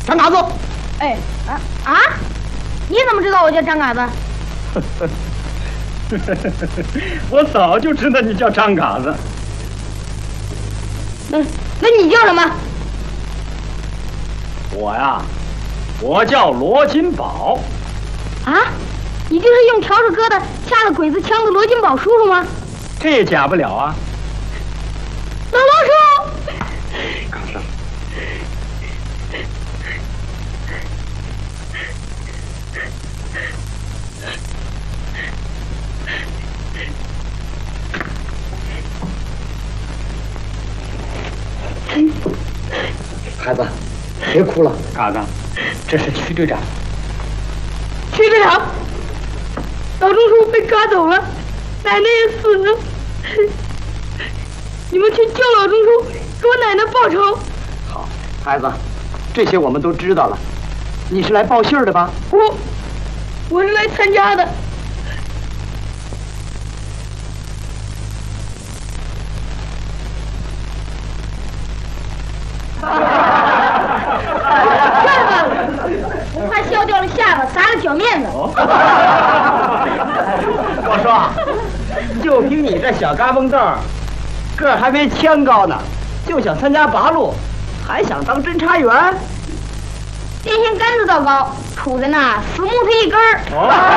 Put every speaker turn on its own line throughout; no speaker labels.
张嘎子。
哎你怎么知道我叫张嘎子？
我早就知道你叫张嘎子。
那你叫什么？
我呀，我叫罗金宝。
啊，你就是用笤帚疙瘩下了鬼子枪的罗金宝叔叔吗？
这也假不了啊。
老叔，
刚上。孩子，别哭了。嘎子，这是曲队长。
曲队长，老钟叔被抓走了，奶奶也死了。你们去救老钟叔，给我奶奶报仇。
好，孩子，这些我们都知道了。你是来报信儿的吧？
我是来参加的。我怕笑掉了下巴，砸了脚面子。
我说，就凭你这小嘎嘣豆儿，个儿还没枪高呢，就想参加拔路，还想当侦查员？
电线杆子倒高，杵在那死木头一根儿。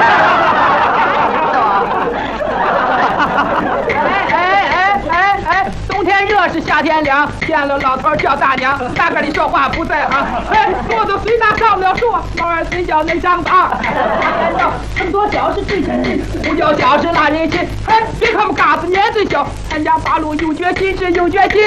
哎，冬天热是夏天凉，见了老头叫大娘，大个里说话不在行。骆驼虽大上不了树，猫儿虽小能上堂。很多小事最神奇，不叫小事拉人心。别看我们嘎子年岁小，参加八路有决心是有决心。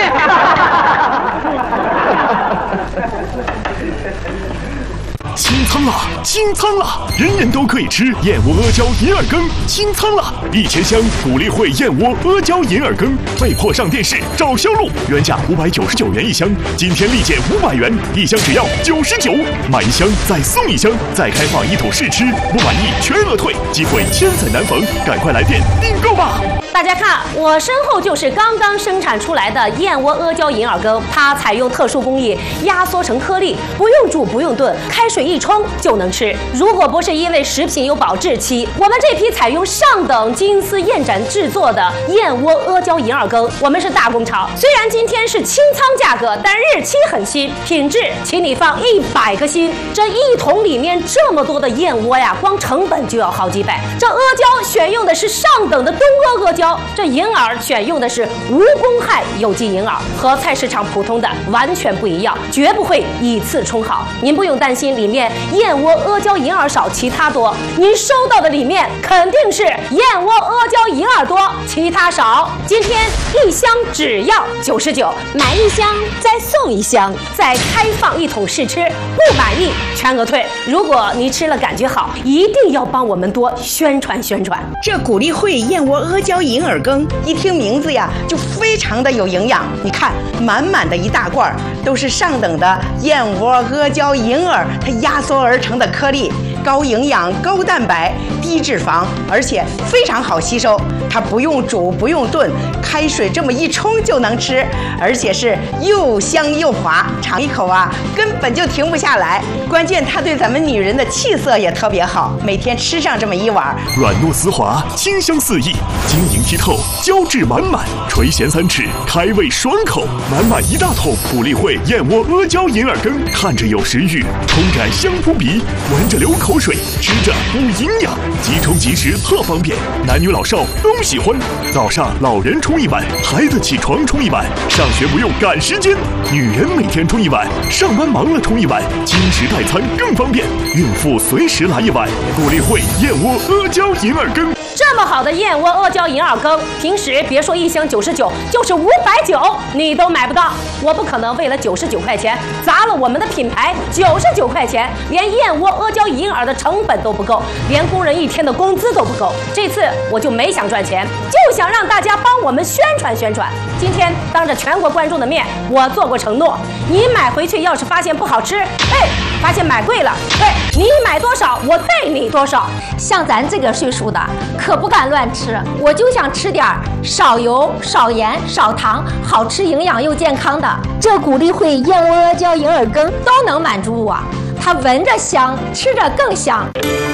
清仓了，清仓了！人人都可以吃燕窝阿胶银耳羹，清仓了！1000箱鼓励会燕窝阿胶银耳羹被迫上电视找销路，原价599元一箱，今天立减500元，一箱只要99，买一箱再送一箱，再开放一桶试吃，不满意全额退，机会千载难逢，赶快来电订购吧！
大家看，我身后就是刚刚生产出来的燕窝阿胶银耳羹，它采用特殊工艺压缩成颗粒，不用煮不用炖，开水一冲就能吃。如果不是因为食品有保质期，我们这批采用上等金丝燕盏制作的燕窝阿胶银耳羹，我们是大工厂。虽然今天是清仓价格，但日期很新，品质请你放100个心。这一桶里面这么多的燕窝呀，光成本就要好几百。这阿胶选用的是上等的东阿阿胶，这银耳选用的是无公害有机银耳，和菜市场普通的完全不一样，绝不会以次充好。您不用担心里面燕窝阿胶银耳少，其他多。您收到的里面肯定是燕窝阿胶银耳多，其他少。今天一箱只要99，买一箱再送一箱，再开放一桶试吃，不满意全额退。如果你吃了感觉好，一定要帮我们多宣传宣传。
这鼓励会燕窝阿胶银耳羹，一听名字呀就非常的有营养。你看，满满的一大罐都是上等的燕窝阿胶银耳，它压缩而成的颗粒，高营养、高蛋白、低脂肪，而且非常好吸收。它不用煮不用炖，开水这么一冲就能吃，而且是又香又滑，尝一口啊根本就停不下来。关键它对咱们女人的气色也特别好，每天吃上这么一碗，
软糯丝滑，清香四溢，晶莹剔透，胶质满满，垂涎3尺，开胃爽口，满满一大桶鼓励会燕窝阿胶银耳羹，看着有食欲，冲感香扑鼻，闻着流口水，吃着补营养，即冲即食特方便，男女老少都喜欢。早上老人冲一碗，孩子起床冲一碗，上学不用赶时间，女人每天冲一碗，上班忙了冲一碗，轻食代餐更方便，孕妇随时来一碗。鼓励会燕窝阿胶银耳羹。
这么好的燕窝阿胶银耳羹，平时别说一箱99，就是590你都买不到。我不可能为了99块钱砸了我们的品牌，99块钱连燕窝阿胶银耳的成本都不够，连工人一天的工资都不够。这次我就没想赚钱，就想让大家帮我们宣传宣传。今天当着全国观众的面，我做过承诺，你买回去要是发现不好吃，发现买贵了，你买多少我退你多少。
像咱这个岁数的，
可不敢乱吃，我就想吃点少油、少盐、少糖，好吃、营养又健康的。这谷粒会、燕窝、阿胶、银耳羹都能满足我。它闻着香，吃着更香。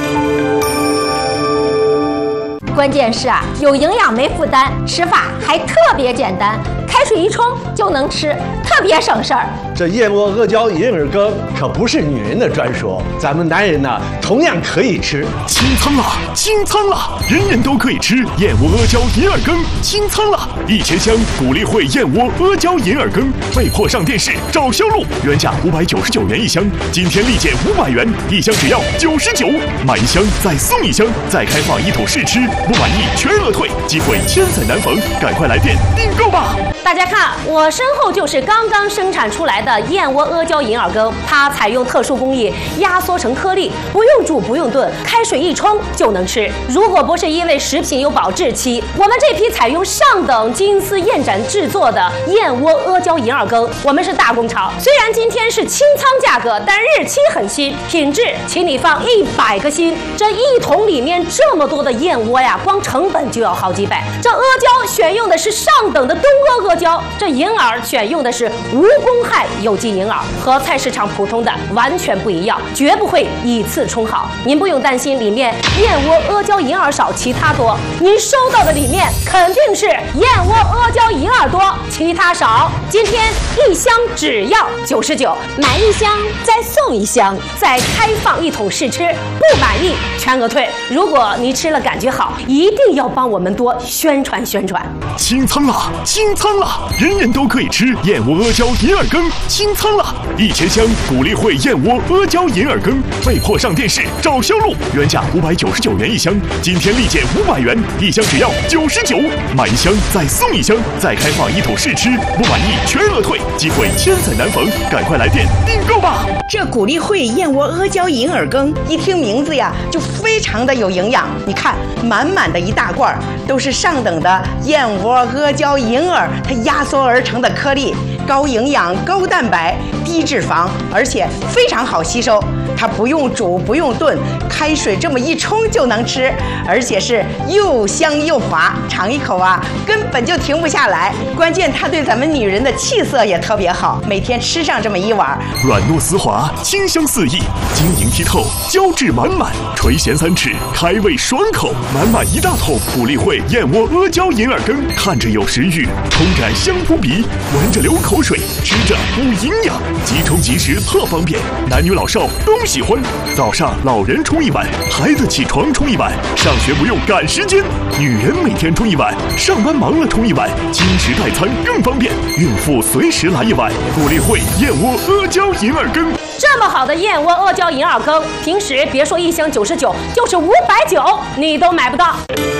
关键是有营养没负担，吃法还特别简单，开水一冲就能吃，特别省事儿。
这燕窝、阿胶、银耳羹可不是女人的专属，咱们男人呢同样可以吃。
清仓啦，清仓啦！人人都可以吃燕窝、阿胶、银耳羹，清仓啦！1000箱谷粒汇燕窝、阿胶、银耳羹被迫上电视，找销路，原价599元一箱，今天立减500元，一箱只要99，买一箱再送一箱，再开放1桶试吃，不满意全额退，机会千载难逢，赶快来电订购吧！
大家看，我身后就是刚刚生产出来的燕窝、阿胶、银耳羹，它采用特殊工艺压缩成颗粒，不用煮不用炖，开水一冲就能吃。如果不是因为食品有保质期，我们这批采用上等金丝燕盏制作的燕窝、阿胶、银耳羹，我们是大工厂。虽然今天是清仓价格，但日期很新，品质请你放100个心。这1桶里面这么多的燕窝呀，光成本就要好几百。这阿胶选用的是上等的东阿阿胶，这银耳选用的是无公害有机银耳，和菜市场普通的完全不一样，绝不会以次充好。您不用担心里面燕窝、阿胶、银耳少，其他多。您收到的里面肯定是燕窝、阿胶、银耳多，其他少。今天1箱只要99，买1箱再送1箱，再开放1桶试吃，不满意全额退。如果你吃了感觉好，一定要帮我们多宣传宣传。
清仓啦，清仓啦！人人都可以吃燕窝、阿胶、银耳羹，清仓啦！1000箱谷粒汇燕窝、阿胶、银耳羹被迫上电视，找销路，原价599元一箱，今天立减500元，一箱只要99，买1箱再送1箱，再开放1桶试吃，不满意全额退，机会千载难逢，赶快来电订购吧！
这谷粒汇、燕窝、阿胶、银耳羹，一听名字呀，就非常的有营养。你看，满满的一大罐，都是上等的燕窝、阿胶、银耳，它压缩而成的颗粒，高营养、高蛋白、低脂肪，而且非常好吸收。它不用煮不用炖，开水这么一冲就能吃，而且是又香又滑，尝一口啊根本就停不下来。关键它对咱们女人的气色也特别好，每天吃上这么1碗，
软糯丝滑，清香四溢，晶莹剔透，胶质满满，垂涎3尺，开胃爽口，满满1大桶谷粒汇燕窝、阿胶、银耳羹，看着有食欲，冲感香扑鼻，闻着流口水，吃着补营养，即冲即食特方便，男女老少都喜欢。早上老人冲1碗，孩子起床冲1碗，上学不用赶时间，女人每天冲1碗，上班忙了冲1碗，轻食代餐更方便，孕妇随时来1碗。谷粒汇燕窝、阿胶、银耳羹。
这么好的燕窝、阿胶、银耳羹，平时别说1箱99，就是590你都买不到。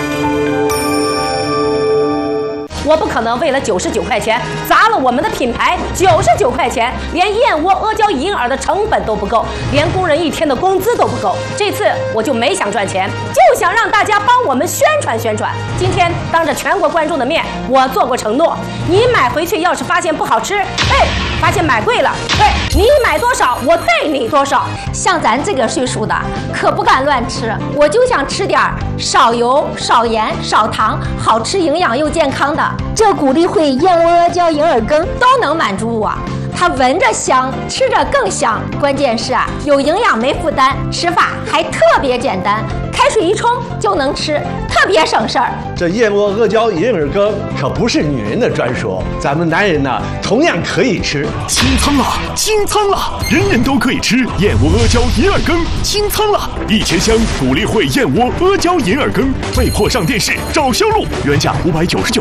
我不可能为了99块钱砸了我们的品牌，99块钱连燕窝、阿胶、银耳的成本都不够，连工人1天的工资都不够。这次我就没想赚钱，就想让大家帮我们宣传宣传。今天当着全国观众的面，我做过承诺，你买回去要是发现不好吃，发现买贵了，你买多少我退你多少。像咱这个岁数的可不敢乱吃，我就想吃点少油、少盐、少糖，好吃、营养又健康的。这谷粒汇、燕窝、阿胶、银耳羹都能满足我。它闻着香，吃着更香。关键是有营养没负担，吃法还特别简单，开水一冲就能吃，特别省事儿。
这燕窝、阿胶、银耳羹可不是女人的专属，咱们男人呢同样可以吃。
清仓啦，清仓啦！人人都可以吃燕窝、阿胶、银耳羹，清仓啦！1000箱谷粒汇燕窝、阿胶、银耳羹被迫上电视，找销路，原价599